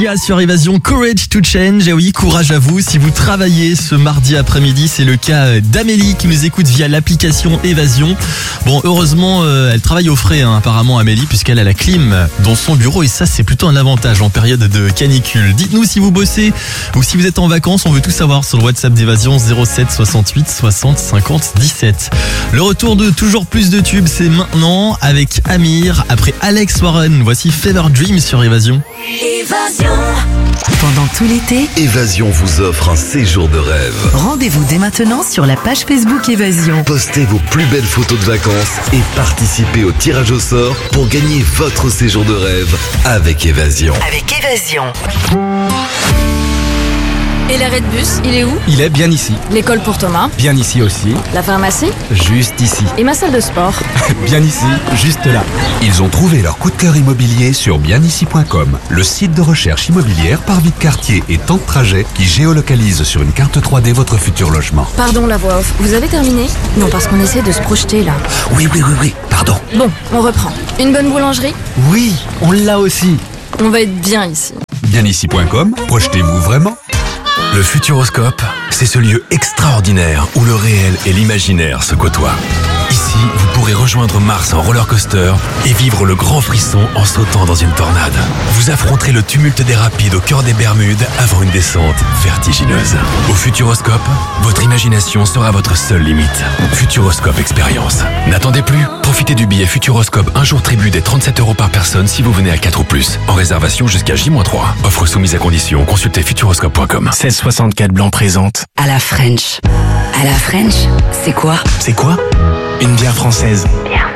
Sia sur Évasion, Courage to Change. Et oui, courage à vous. Si vous travaillez ce mardi après-midi, c'est le cas d'Amélie qui nous écoute via l'application Évasion. Bon, heureusement, elle travaille au frais, apparemment, Amélie, puisqu'elle a la clim dans son bureau. Et ça, c'est plutôt un avantage en période de canicule. Dites-nous si vous bossez ou si vous êtes en vacances. On veut tout savoir sur le WhatsApp d'Évasion 07 68 60 50 17. Le retour de toujours plus de tubes, c'est maintenant avec Amir. Après Alex Warren, voici Fever Dream sur Évasion. Évasion. Pendant tout l'été, Évasion vous offre un séjour de rêve. rendez-vous dès maintenant sur la page Facebook Évasion. Postez vos plus belles photos de vacances et participez au tirage au sort pour gagner votre séjour de rêve avec Évasion. Avec Évasion. Et l'arrêt de bus, il est où? Il est bien ici. L'école pour Thomas, Bien ici aussi. la pharmacie Juste ici. et ma salle de sport. Bien ici. Juste là. Ils ont trouvé leur coup de cœur immobilier sur bienici.com, le site de recherche immobilière par vie de quartier et temps de trajet qui géolocalise sur une carte 3D votre futur logement. Pardon la voix off, vous avez terminé? Non, parce qu'on essaie de se projeter là. Oui, pardon. Bon, on reprend. Une bonne boulangerie? Oui, on l'a aussi. On va être bien ici. Bienici.com, projetez-vous vraiment? Le Futuroscope, c'est ce lieu extraordinaire où le réel et l'imaginaire se côtoient. Ici, vous pourrez rejoindre Mars en roller coaster et vivre le grand frisson en sautant dans une tornade. Vous affronterez le tumulte des rapides au cœur des Bermudes avant une descente vertigineuse. Au Futuroscope, votre imagination sera votre seule limite. Futuroscope Expérience. N'attendez plus, profitez du billet Futuroscope un jour tribut des 37 € par personne si vous venez à 4 ou plus. En réservation jusqu'à J-3. Offre soumise à condition, consultez futuroscope.com. 1664 Blanc présente. À la French. À la French, c'est quoi? C'est quoi? Une bière française. Bière